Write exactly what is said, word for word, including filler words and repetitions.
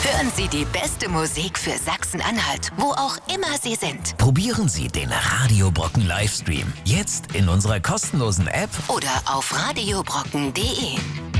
Hören Sie die beste Musik für Sachsen-Anhalt, wo auch immer Sie sind. Probieren Sie den Radio Brocken Livestream jetzt in unserer kostenlosen App oder auf radiobrocken punkt de.